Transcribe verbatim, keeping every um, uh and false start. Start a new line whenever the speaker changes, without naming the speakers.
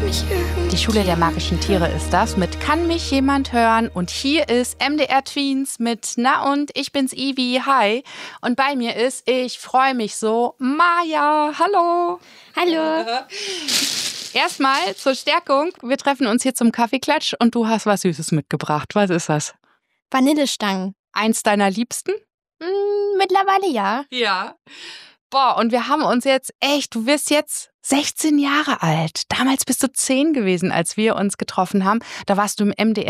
mich irgendwie.
Die Schule der magischen Tiere ist das mit Kann mich jemand hören? Und hier ist M D R Tweens mit Na und ich bin's Ivi, hi. Und bei mir ist, ich freue mich so, Maja, hallo.
Hallo.
Erstmal zur Stärkung, wir treffen uns hier zum Kaffeeklatsch und du hast was Süßes mitgebracht. Was ist das?
Vanillestangen.
Eins deiner Liebsten?
Mm, mittlerweile ja.
Ja. Boah, und wir haben uns jetzt echt, du wirst jetzt sechzehn Jahre alt. Damals bist du zehn gewesen, als wir uns getroffen haben. Da warst du im M D R